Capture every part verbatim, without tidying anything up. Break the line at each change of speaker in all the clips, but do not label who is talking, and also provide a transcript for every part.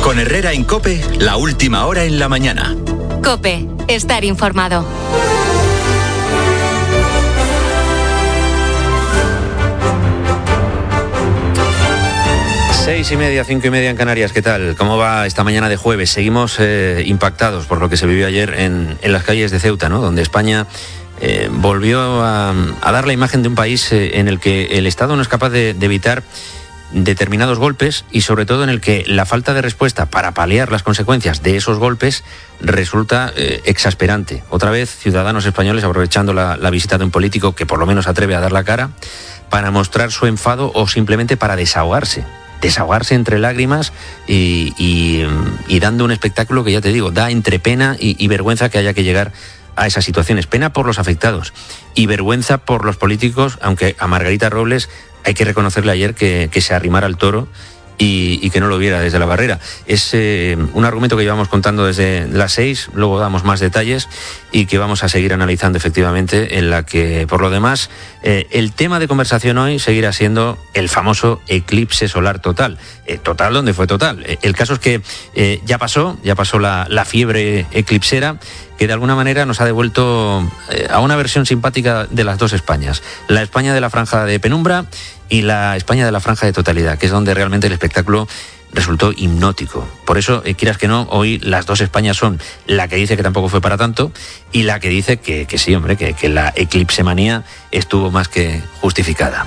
Con Herrera en COPE, la última hora en la mañana.
COPE, estar informado.
Seis y media, cinco y media en Canarias. ¿Qué tal? ¿Cómo va esta mañana de jueves? Seguimos eh, impactados por lo que se vivió ayer en, en las calles de Ceuta, ¿no? Donde España eh, volvió a, a dar la imagen de un país eh, en el que el Estado no es capaz de, de evitar determinados golpes y sobre todo en el que la falta de respuesta para paliar las consecuencias de esos golpes resulta eh, exasperante. Otra vez, ciudadanos españoles aprovechando la, la visita de un político que por lo menos atreve a dar la cara para mostrar su enfado o simplemente para desahogarse. desahogarse entre lágrimas y, y, y dando un espectáculo que, ya te digo, da entre pena y, y vergüenza que haya que llegar a esas situaciones. Pena por los afectados y vergüenza por los políticos, aunque a Margarita Robles hay que reconocerle ayer que, que se arrimara al toro y, y que no lo viera desde la barrera. Es eh, un argumento que llevamos contando desde las seis, luego damos más detalles y que vamos a seguir analizando efectivamente, en la que, por lo demás, eh, el tema de conversación hoy seguirá siendo el famoso eclipse solar total. Eh, total, ¿dónde fue total? Eh, el caso es que eh, ya pasó, ya pasó la, la fiebre eclipsera, que de alguna manera nos ha devuelto eh, a una versión simpática de las dos Españas. La España de la franja de penumbra y la España de la franja de totalidad, que es donde realmente el espectáculo resultó hipnótico. Por eso, eh, quieras que no, hoy las dos Españas son la que dice que tampoco fue para tanto y la que dice que, que sí, hombre, que, que la eclipsemanía estuvo más que justificada.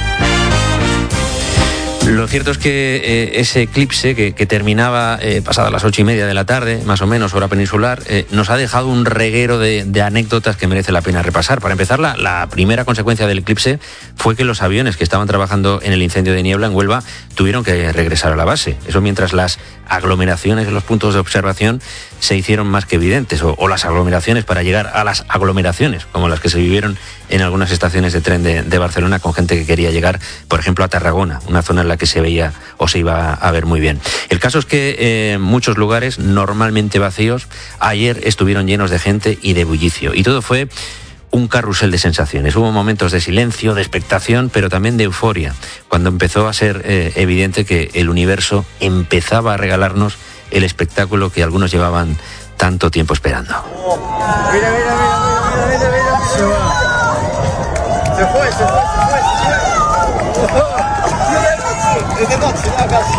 Lo cierto es que eh, ese eclipse que, que terminaba eh, pasadas las ocho y media de la tarde, más o menos, hora peninsular, eh, nos ha dejado un reguero de, de anécdotas que merece la pena repasar. Para empezar, la, la primera consecuencia del eclipse fue que los aviones que estaban trabajando en el incendio de niebla en Huelva tuvieron que regresar a la base. Eso mientras las aglomeraciones en los puntos de observación se hicieron más que evidentes, o, o las aglomeraciones para llegar a las aglomeraciones, como las que se vivieron en algunas estaciones de tren de, de Barcelona, con gente que quería llegar, por ejemplo, a Tarragona, una zona en la que se veía o se iba a ver muy bien. El caso es que eh, muchos lugares normalmente vacíos ayer estuvieron llenos de gente y de bullicio, y todo fue un carrusel de sensaciones. Hubo momentos de silencio, de expectación, pero también de euforia, cuando empezó a ser eh, evidente que el universo empezaba a regalarnos el espectáculo que algunos llevaban tanto tiempo esperando.
Mira, mira, mira, mira, mira, mira. Se va. Se fue, se fue, se fue. Es de noche, ya casi.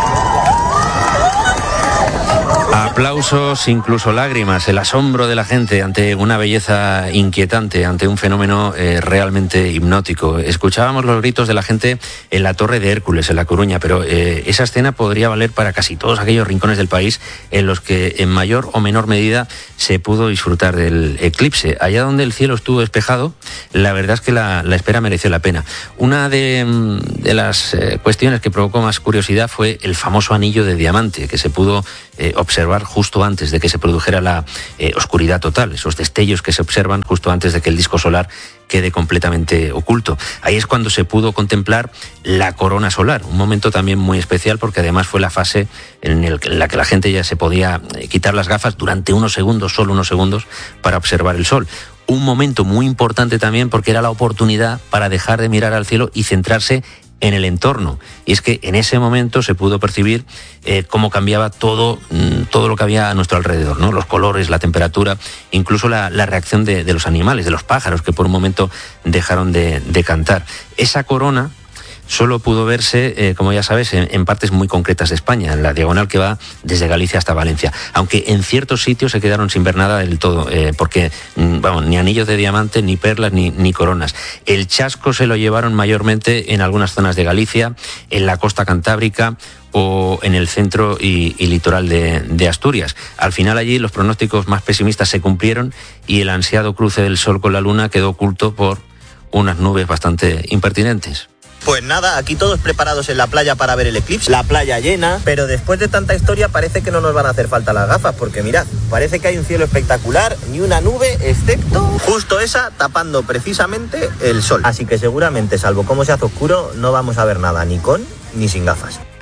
Aplausos, incluso lágrimas, el asombro de la gente ante una belleza inquietante, ante un fenómeno eh, realmente hipnótico. Escuchábamos los gritos de la gente en la Torre de Hércules, en La Coruña, pero eh, esa escena podría valer para casi todos aquellos rincones del país en los que en mayor o menor medida se pudo disfrutar del eclipse. Allá donde el cielo estuvo despejado, la verdad es que la, la espera mereció la pena. Una de, de las eh, cuestiones que provocó más curiosidad fue el famoso anillo de diamante, que se pudo eh, observar justo antes de que se produjera la eh, oscuridad total, esos destellos que se observan justo antes de que el disco solar quede completamente oculto. Ahí es cuando se pudo contemplar la corona solar, un momento también muy especial porque además fue la fase en, el, en la que la gente ya se podía eh, quitar las gafas durante unos segundos, solo unos segundos, para observar el sol. Un momento muy importante también porque era la oportunidad para dejar de mirar al cielo y centrarse en el entorno. Y es que en ese momento se pudo percibir eh, cómo cambiaba todo, todo lo que había a nuestro alrededor, ¿no? Los colores, la temperatura, incluso la, la reacción de, de los animales, de los pájaros, que por un momento dejaron de, de cantar. Esa corona solo pudo verse, eh, como ya sabes, en, en partes muy concretas de España, en la diagonal que va desde Galicia hasta Valencia, aunque en ciertos sitios se quedaron sin ver nada del todo, eh, porque vamos, ni anillos de diamante, ni perlas, ni, ni coronas. El chasco se lo llevaron mayormente en algunas zonas de Galicia, en la costa cantábrica o en el centro y, y litoral de, de Asturias. Al final allí los pronósticos más pesimistas se cumplieron y el ansiado cruce del sol con la luna quedó oculto por unas nubes bastante impertinentes.
Pues nada, aquí todos preparados en la playa para ver el eclipse, la playa llena, pero después de tanta historia parece que no nos van a hacer falta las gafas, porque mirad, parece que hay un cielo espectacular, ni una nube, excepto justo esa tapando precisamente el sol. Así que seguramente, salvo cómo se hace oscuro, no vamos a ver nada, ni con ni sin gafas.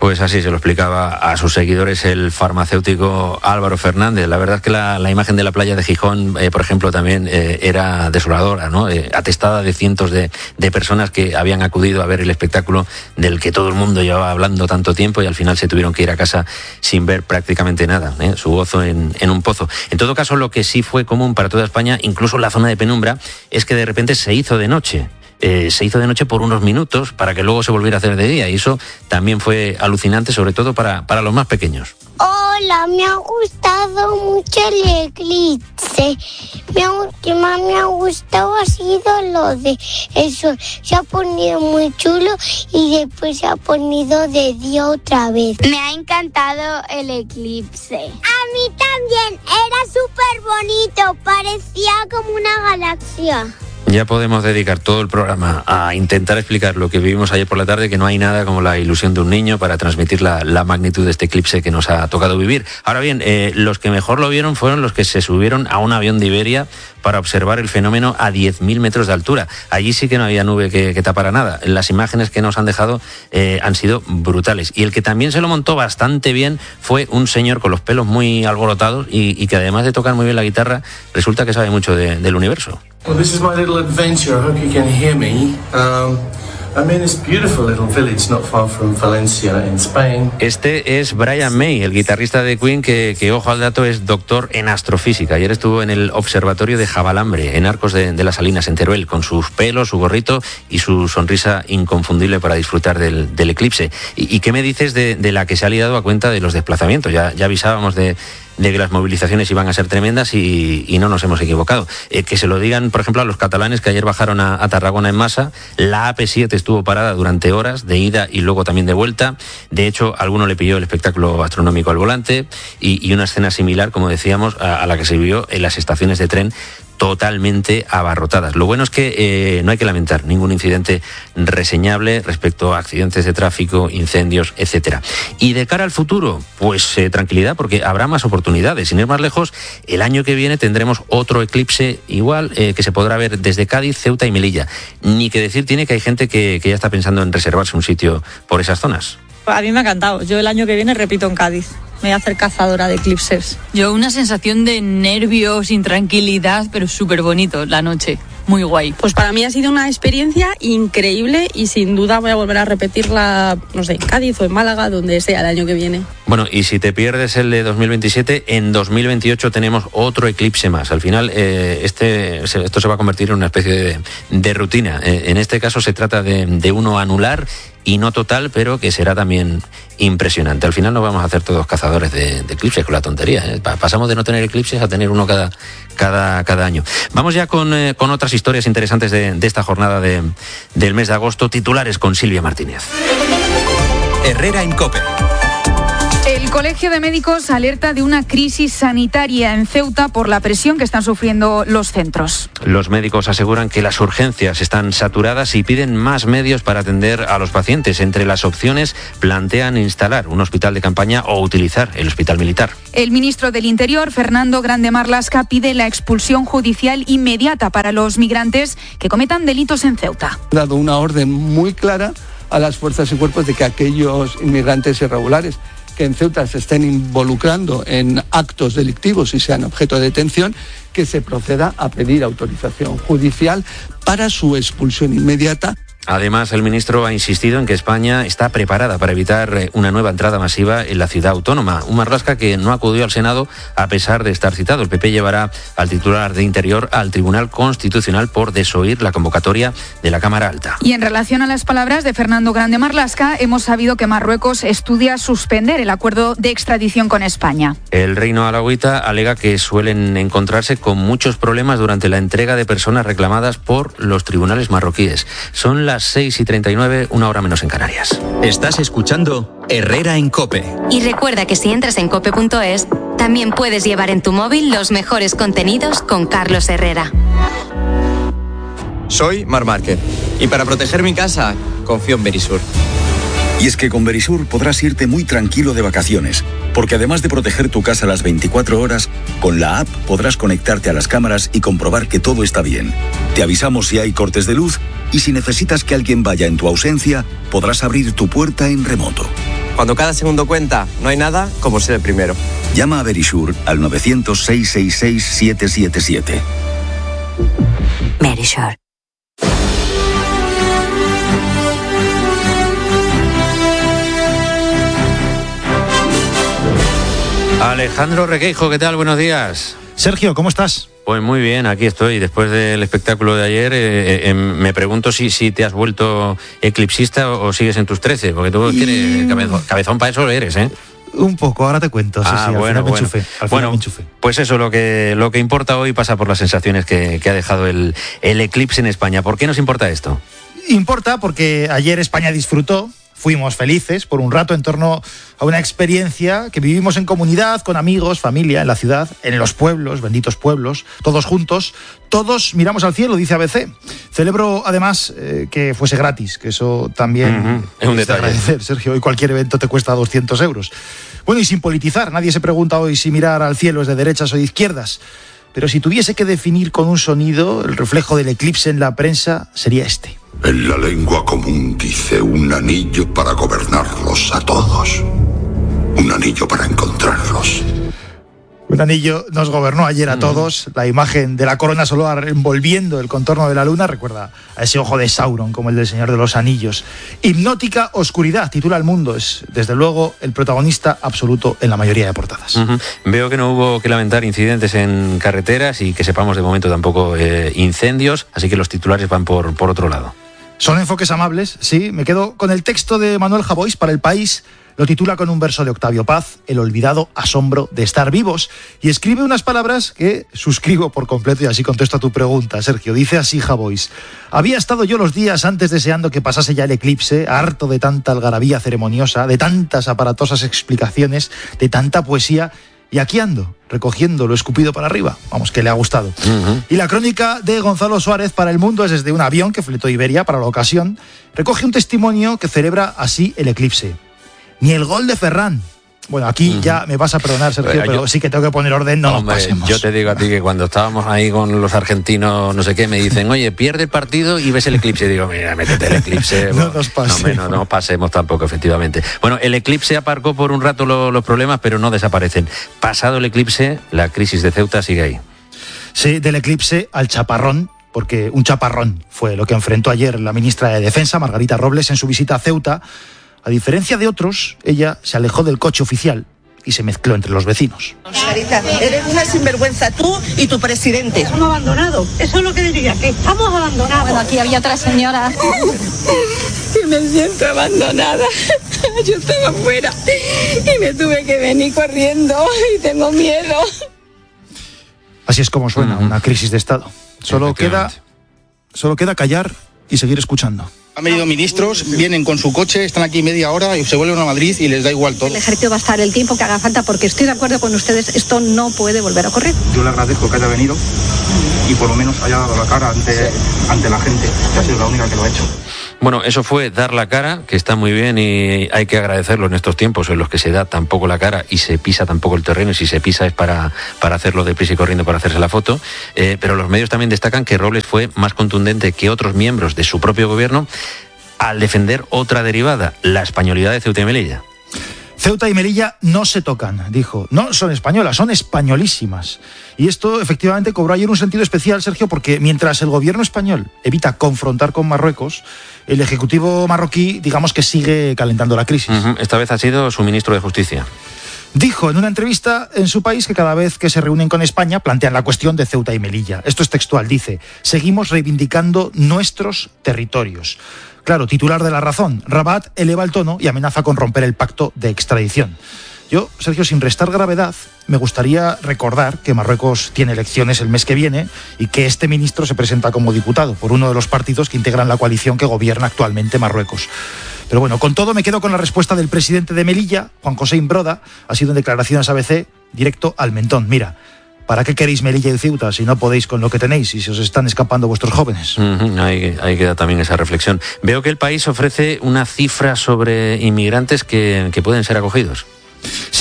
Pues así se lo explicaba a sus seguidores el farmacéutico Álvaro Fernández. La verdad es que la, la imagen de la playa de Gijón, eh, por ejemplo, también eh, era desoladora, ¿no? Eh, atestada de cientos de, de personas que habían acudido a ver el espectáculo del que todo el mundo llevaba hablando tanto tiempo y al final se tuvieron que ir a casa sin ver prácticamente nada, ¿eh? Su gozo en, en un pozo. En todo caso, lo que sí fue común para toda España, incluso la zona de penumbra, es que de repente se hizo de noche. Eh, se hizo de noche por unos minutos para que luego se volviera a hacer de día y eso también fue alucinante, sobre todo para, para los más pequeños.
Hola, me ha gustado mucho el eclipse. Me ha, que más me ha gustado ha sido lo de eso. Se ha ponido muy chulo y después se ha ponido de día otra vez.
Me ha encantado el eclipse.
A mí también, era súper bonito, parecía como una galaxia.
Ya podemos dedicar todo el programa a intentar explicar lo que vivimos ayer por la tarde, que no hay nada como la ilusión de un niño para transmitir la, la magnitud de este eclipse que nos ha tocado vivir. Ahora bien, eh, los que mejor lo vieron fueron los que se subieron a un avión de Iberia para observar el fenómeno a diez mil metros de altura. Allí sí que no había nube que, que tapara nada. Las imágenes que nos han dejado eh, han sido brutales. Y el que también se lo montó bastante bien fue un señor con los pelos muy alborotados y, y que además de tocar muy bien la guitarra, resulta que sabe mucho de, del universo.
Well, this is my little adventure. I hope you can hear me. Um, I'm in this beautiful little village not far from Valencia, in Spain.
Este es Brian May, el guitarrista de Queen, que, que ojo al dato, es doctor en astrofísica. Ayer estuvo en el observatorio de Javalambre, en Arcos de, de las Salinas, en Teruel, con sus pelos, su gorrito y su sonrisa inconfundible para disfrutar del, del eclipse. ¿Y, y qué me dices de, de la que se ha liado a cuenta de los desplazamientos? Ya, ya avisábamos de... de que las movilizaciones iban a ser tremendas y, y no nos hemos equivocado. Eh, que se lo digan, por ejemplo, a los catalanes que ayer bajaron a, a Tarragona en masa. La A P siete estuvo parada durante horas, de ida y luego también de vuelta. De hecho, a alguno le pilló el espectáculo astronómico al volante y, y una escena similar, como decíamos, a, a la que se vivió en las estaciones de tren, totalmente abarrotadas. Lo bueno es que eh, no hay que lamentar ningún incidente reseñable respecto a accidentes de tráfico, incendios, etcétera. Y de cara al futuro, pues eh, tranquilidad, porque habrá más oportunidades. Sin ir más lejos, el año que viene tendremos otro eclipse igual eh, que se podrá ver desde Cádiz, Ceuta y Melilla. Ni que decir tiene que hay gente que, que ya está pensando en reservarse un sitio por esas zonas.
A mí me ha encantado. Yo el año que viene repito en Cádiz. Me voy a hacer cazadora de eclipses.
Yo una sensación de nervios, intranquilidad, pero súper bonito la noche. Muy guay.
Pues para mí ha sido una experiencia increíble y sin duda voy a volver a repetirla, no sé, en Cádiz o en Málaga, donde sea el año que viene.
Bueno, y si te pierdes el de dos mil veintisiete, en dos mil veintiocho tenemos otro eclipse más. Al final, eh, este, esto se va a convertir en una especie de, de rutina. Eh, en este caso se trata de, de uno anular y no total, pero que será también impresionante. Al final nos vamos a hacer todos cazadores de, de eclipses con la tontería, ¿eh? Pasamos de no tener eclipses a tener uno cada, cada, cada año. Vamos ya con, eh, con otras historias interesantes de, de esta jornada de, del mes de agosto. Titulares con Silvia Martínez.
Herrera en COPE.
El Colegio de Médicos alerta de una crisis sanitaria en Ceuta por la presión que están sufriendo los centros.
Los médicos aseguran que las urgencias están saturadas y piden más medios para atender a los pacientes. Entre las opciones plantean instalar un hospital de campaña o utilizar el hospital militar.
El ministro del Interior, Fernando Grande Marlaska, pide la expulsión judicial inmediata para los migrantes que cometan delitos en Ceuta.
Ha dado una orden muy clara a las fuerzas y cuerpos de que aquellos inmigrantes irregulares que en Ceuta se estén involucrando en actos delictivos y sean objeto de detención, que se proceda a pedir autorización judicial para su expulsión inmediata.
Además, el ministro ha insistido en que España está preparada para evitar una nueva entrada masiva en la ciudad autónoma. Un Marlaska que no acudió al Senado a pesar de estar citado. El P P llevará al titular de Interior al Tribunal Constitucional por desoír la convocatoria de la Cámara Alta.
Y en relación a las palabras de Fernando Grande Marlaska, hemos sabido que Marruecos estudia suspender el acuerdo de extradición con España.
El reino alauita alega que suelen encontrarse con muchos problemas durante la entrega de personas reclamadas por los tribunales marroquíes. Son las seis y treinta y nueve, una hora menos en Canarias.
Estás escuchando Herrera en COPE.
Y recuerda que si entras en cope punto es, también puedes llevar en tu móvil los mejores contenidos con Carlos Herrera.
Soy Marc Márquez y para proteger mi casa, confío en Verisur.
Y es que con Verisur podrás irte muy tranquilo de vacaciones, porque además de proteger tu casa las veinticuatro horas, con la app podrás conectarte a las cámaras y comprobar que todo está bien. Te avisamos si hay cortes de luz y si necesitas que alguien vaya en tu ausencia, podrás abrir tu puerta en remoto.
Cuando cada segundo cuenta, no hay nada como ser el primero.
Llama a Verisur al novecientos, seiscientos sesenta y seis, siete siete siete.
Verisur.
Alejandro Requeijo, ¿qué tal? Buenos días.
Sergio, ¿cómo estás?
Pues muy bien, aquí estoy. Después del espectáculo de ayer, eh, eh, me pregunto si, si te has vuelto eclipsista o, o sigues en tus trece, porque tú y... tienes cabezón, cabezón para eso eres, ¿eh?
Un poco, ahora te cuento. Sí,
ah,
sí, al
bueno,
final me
bueno.
enchufé. Al
bueno,
final me enchufé.
Pues eso, lo que, lo que importa hoy pasa por las sensaciones que, que ha dejado el, el eclipse en España. ¿Por qué nos importa esto?
Importa porque ayer España disfrutó. Fuimos felices por un rato en torno a una experiencia que vivimos en comunidad, con amigos, familia, en la ciudad, en los pueblos, benditos pueblos, todos juntos, todos miramos al cielo, dice A B C. Celebro además eh, que fuese gratis, que eso también
uh-huh. es un detalle.
De agradecer, Sergio. Hoy cualquier evento te cuesta doscientos euros. Bueno, y sin politizar, nadie se pregunta hoy si mirar al cielo es de derechas o de izquierdas. Pero si tuviese que definir con un sonido el reflejo del eclipse en la prensa, sería este.
En la lengua común dice un anillo para gobernarlos a todos. Un anillo para encontrarlos.
Un anillo nos gobernó ayer a todos. La imagen de la corona solar envolviendo el contorno de la luna recuerda a ese ojo de Sauron, como el del Señor de los Anillos. Hipnótica oscuridad, titula El Mundo. Es, desde luego, el protagonista absoluto en la mayoría de portadas.
Uh-huh. Veo que no hubo que lamentar incidentes en carreteras y que sepamos de momento tampoco eh, incendios, así que los titulares van por, por otro lado.
Son enfoques amables, sí. Me quedo con el texto de Manuel Javois para El País. Lo titula con un verso de Octavio Paz, El olvidado asombro de estar vivos, y escribe unas palabras que suscribo por completo y así contesto a tu pregunta, Sergio. Dice así Javois: había estado yo los días antes deseando que pasase ya el eclipse, harto de tanta algarabía ceremoniosa, de tantas aparatosas explicaciones, de tanta poesía, y aquí ando, recogiendo lo escupido para arriba. Vamos, que le ha gustado. Uh-huh. Y la crónica de Gonzalo Suárez para El Mundo es desde un avión que fletó Iberia para la ocasión. Recoge un testimonio que celebra así el eclipse. Ni el gol de Ferran. Bueno, aquí uh-huh. ya me vas a perdonar, Sergio, pero, pero yo, sí que tengo que poner orden, no hombre, nos pasemos.
Yo te digo a ti que cuando estábamos ahí con los argentinos, no sé qué, me dicen, oye, pierde el partido y ves el eclipse. Y digo, mira, métete el eclipse.
no nos pasemos.
No, no, no nos pasemos tampoco, efectivamente. Bueno, el eclipse aparcó por un rato lo, los problemas, pero no desaparecen. Pasado el eclipse, la crisis de Ceuta sigue ahí.
Sí, del eclipse al chaparrón, porque un chaparrón fue lo que enfrentó ayer la ministra de Defensa, Margarita Robles, en su visita a Ceuta. A diferencia de otros, ella se alejó del coche oficial y se mezcló entre los vecinos.
Margarita, eres una sinvergüenza tú y tu presidente. Estamos abandonados, eso es lo que diría, que estamos abandonados.
Bueno, aquí había otra señora.
Y me siento abandonada. Yo estaba afuera y me tuve que venir corriendo y tengo miedo.
Así es como suena uh-huh. una crisis de Estado. Solo queda, solo queda callar y seguir escuchando.
Han venido ministros, vienen con su coche, están aquí media hora y se vuelven a Madrid y les da igual todo.
El ejército va a estar el tiempo que haga falta porque estoy de acuerdo con ustedes, esto no puede volver a ocurrir.
Yo le agradezco que haya venido y por lo menos haya dado la cara ante, ante la gente, que ha sido la única que lo ha hecho.
Bueno, eso fue dar la cara, que está muy bien y hay que agradecerlo en estos tiempos en los que se da tampoco la cara y se pisa tampoco el terreno, y si se pisa es para, para hacerlo deprisa y corriendo para hacerse la foto, eh, pero los medios también destacan que Robles fue más contundente que otros miembros de su propio gobierno al defender otra derivada, la españolidad de Ceuta y Melilla.
Ceuta y Melilla no se tocan, dijo. No son españolas, son españolísimas. Y esto efectivamente cobró ayer un sentido especial, Sergio, porque mientras el gobierno español evita confrontar con Marruecos, el ejecutivo marroquí, digamos que sigue calentando la crisis.
Uh-huh. Esta vez ha sido su ministro de Justicia.
Dijo en una entrevista en su país que cada vez que se reúnen con España plantean la cuestión de Ceuta y Melilla. Esto es textual, dice: seguimos reivindicando nuestros territorios. Claro, titular de La Razón, Rabat eleva el tono y amenaza con romper el pacto de extradición. Yo, Sergio, sin restar gravedad, me gustaría recordar que Marruecos tiene elecciones el mes que viene y que este ministro se presenta como diputado por uno de los partidos que integran la coalición que gobierna actualmente Marruecos. Pero bueno, con todo me quedo con la respuesta del presidente de Melilla, Juan José Imbroda. Ha sido en declaraciones A B C, directo al mentón. Mira, ¿para qué queréis Melilla y Ceuta si no podéis con lo que tenéis y se os están escapando vuestros jóvenes?
Uh-huh, ahí, ahí queda también esa reflexión. Veo que el país ofrece una cifra sobre inmigrantes que, que pueden ser acogidos.
Sí,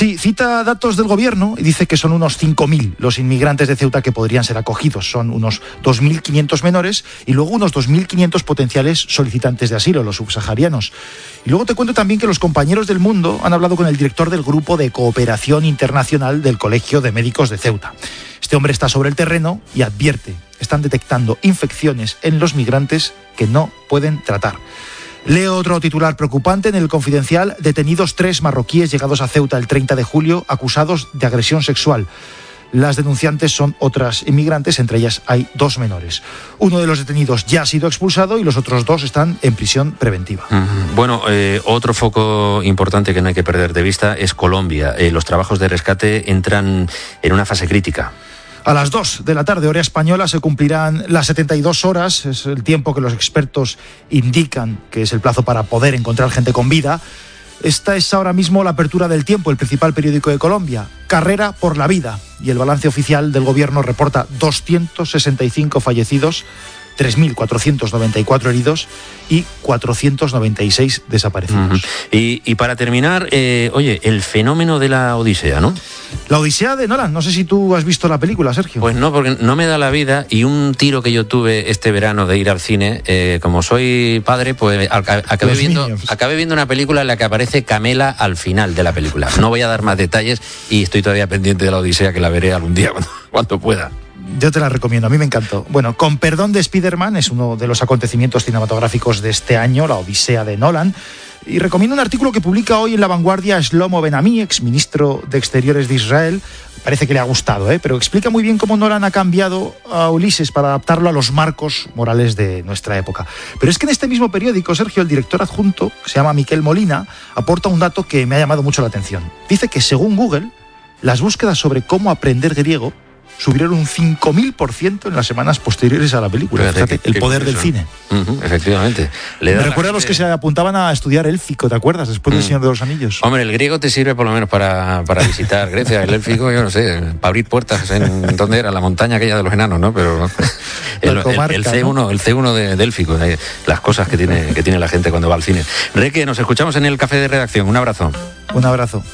Sí, cita datos del gobierno y dice que son unos cinco mil los inmigrantes de Ceuta que podrían ser acogidos. Son unos dos mil quinientos menores y luego unos dos mil quinientos potenciales solicitantes de asilo, los subsaharianos. Y luego te cuento también que los compañeros del Mundo han hablado con el director del Grupo de Cooperación Internacional del Colegio de Médicos de Ceuta. Este hombre está sobre el terreno y advierte, están detectando infecciones en los migrantes que no pueden tratar. Leo otro titular preocupante en El Confidencial. Detenidos tres marroquíes llegados a Ceuta el treinta de julio acusados de agresión sexual. Las denunciantes son otras inmigrantes, entre ellas hay dos menores. Uno de los detenidos ya ha sido expulsado y los otros dos están en prisión preventiva.
Uh-huh. Bueno, eh, otro foco importante que no hay que perder de vista es Colombia. Eh, los trabajos de rescate entran en una fase crítica.
A las dos de la tarde, hora española, se cumplirán las setenta y dos horas. Es el tiempo que los expertos indican que es el plazo para poder encontrar gente con vida. Esta es ahora mismo la apertura del Tiempo, el principal periódico de Colombia. Carrera por la vida. Y el balance oficial del gobierno reporta doscientos sesenta y cinco fallecidos, tres mil cuatrocientos noventa y cuatro heridos y cuatrocientos noventa y seis desaparecidos.
Uh-huh. Y, y para terminar, eh, oye, el fenómeno de la Odisea, ¿no?
La Odisea de Nolan. No sé si tú has visto la película, Sergio.
Pues no, porque no me da la vida y un tiro que yo tuve este verano de ir al cine, eh, como soy padre, pues acabé viendo, acabé viendo una película en la que aparece Camela al final de la película. No voy a dar más detalles y estoy todavía pendiente de la Odisea, que la veré algún día cuando, cuando pueda.
Yo te la recomiendo, a mí me encantó. Bueno, Con perdón de Spider-Man es uno de los acontecimientos cinematográficos de este año, la Odisea de Nolan. Y recomiendo un artículo que publica hoy en La Vanguardia Shlomo Ben-Ami, exministro de Exteriores de Israel. Parece que le ha gustado, ¿eh? Pero explica muy bien cómo Nolan ha cambiado a Ulises para adaptarlo a los marcos morales de nuestra época. Pero es que en este mismo periódico, Sergio, el director adjunto, que se llama Miquel Molina, aporta un dato que me ha llamado mucho la atención. Dice que según Google, las búsquedas sobre cómo aprender griego subieron un cinco mil por ciento en las semanas posteriores a la película. Fíjate, Fíjate el poder del cine.
Uh-huh, efectivamente.
Le Me recuerda a los que se apuntaban a estudiar élfico, ¿te acuerdas? Después del uh-huh. Señor de los Anillos.
Hombre, el griego te sirve por lo menos para, para visitar Grecia. El élfico, yo no sé, para abrir puertas en ¿dónde era? La montaña aquella de los enanos, ¿no? Pero el, el, comarca, el C uno, ¿no? El C uno de, de élfico, las cosas que tiene, que tiene la gente cuando va al cine. Reque, nos escuchamos en el café de redacción. Un abrazo.
Un abrazo.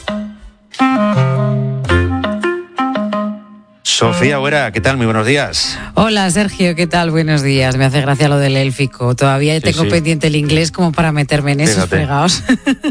Sofía Huera, ¿qué tal? Muy buenos días.
Hola, Sergio, ¿qué tal? Buenos días. Me hace gracia lo del élfico. Todavía sí, tengo sí. pendiente el inglés como para meterme en esos fregados.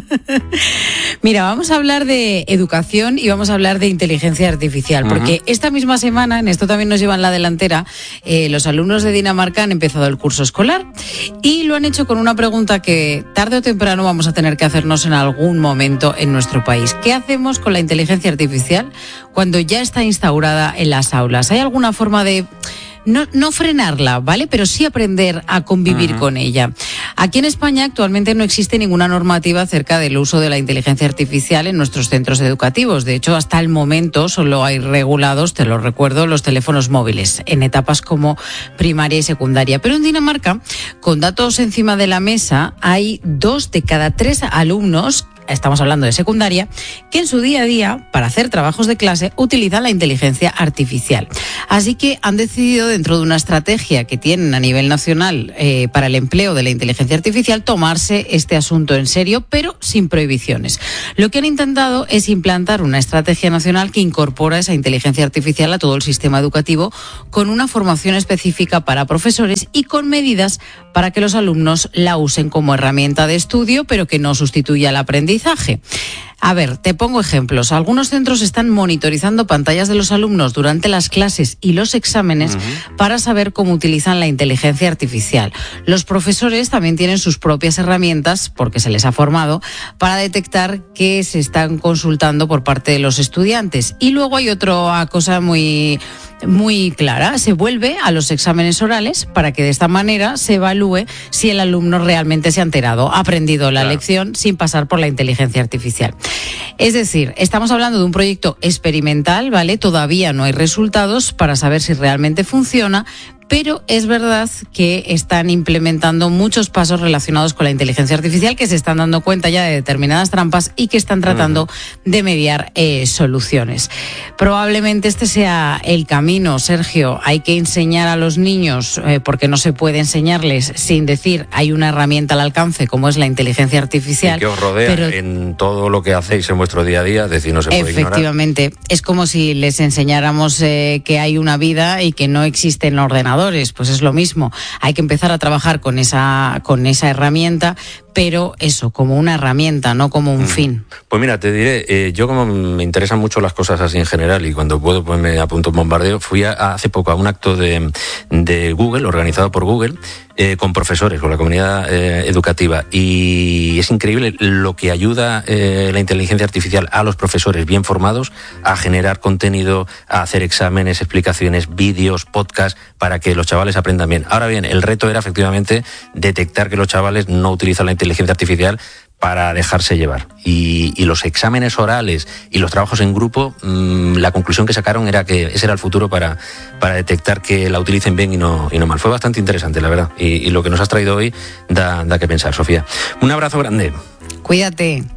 Mira, vamos a hablar de educación y vamos a hablar de inteligencia artificial, uh-huh. porque esta misma semana, en esto también nos llevan la delantera, eh, los alumnos de Dinamarca han empezado el curso escolar y lo han hecho con una pregunta que tarde o temprano vamos a tener que hacernos en algún momento en nuestro país. ¿Qué hacemos con la inteligencia artificial cuando ya está instaurada en la las aulas? ¿Hay alguna forma de no, no frenarla, ¿vale? Pero sí aprender a convivir uh-huh. con ella? Aquí en España actualmente no existe ninguna normativa acerca del uso de la inteligencia artificial en nuestros centros educativos. De hecho, hasta el momento solo hay regulados, te lo recuerdo, los teléfonos móviles en etapas como primaria y secundaria. Pero en Dinamarca, con datos encima de la mesa, hay dos de cada tres alumnos, estamos hablando de secundaria, que en su día a día, para hacer trabajos de clase, utilizan la inteligencia artificial. Así que han decidido, dentro de una estrategia que tienen a nivel nacional eh, para el empleo de la inteligencia artificial, tomarse este asunto en serio, pero sin prohibiciones. Lo que han intentado es implantar una estrategia nacional que incorpora esa inteligencia artificial a todo el sistema educativo, con una formación específica para profesores y con medidas para que los alumnos la usen como herramienta de estudio, pero que no sustituya el aprendizaje. A ver, te pongo ejemplos. Algunos centros están monitorizando pantallas de los alumnos durante las clases y los exámenes uh-huh. para saber cómo utilizan la inteligencia artificial. Los profesores también tienen sus propias herramientas, porque se les ha formado, para detectar qué se están consultando por parte de los estudiantes. Y luego hay otra cosa muy... muy clara, se vuelve a los exámenes orales para que de esta manera se evalúe si el alumno realmente se ha enterado, ha aprendido la claro. lección sin pasar por la inteligencia artificial. Es decir, estamos hablando de un proyecto experimental, ¿vale? Todavía no hay resultados para saber si realmente funciona, pero es verdad que están implementando muchos pasos relacionados con la inteligencia artificial, que se están dando cuenta ya de determinadas trampas y que están tratando uh-huh. de mediar eh, soluciones. Probablemente este sea el camino, Sergio. Hay que enseñar a los niños, eh, porque no se puede enseñarles sin decir hay una herramienta al alcance como es la inteligencia artificial.
Y que os rodea pero, en todo lo que hacéis en vuestro día a día, es decir, no se puede ignorar.
Efectivamente, es como si les enseñáramos eh, que hay una vida y que no existen ordenadores, pues es lo mismo. Hay que empezar a trabajar con esa, con esa herramienta, pero eso, como una herramienta, no como un mm. fin.
Pues mira, te diré, eh, yo como me interesan mucho las cosas así en general y cuando puedo pues me apunto un bombardeo, fui a, a hace poco a un acto de, de Google, organizado por Google, eh, con profesores, con la comunidad eh, educativa, y es increíble lo que ayuda eh, la inteligencia artificial a los profesores bien formados a generar contenido, a hacer exámenes, explicaciones, vídeos, podcasts, para que los chavales aprendan bien. Ahora bien, el reto era efectivamente detectar que los chavales no utilizan la inteligencia artificial para dejarse llevar. Y, y los exámenes orales y los trabajos en grupo, mmm, la conclusión que sacaron era que ese era el futuro para, para detectar que la utilicen bien y no, y no mal. Fue bastante interesante, la verdad. Y, y lo que nos has traído hoy da, da que pensar, Sofía. Un abrazo grande.
Cuídate.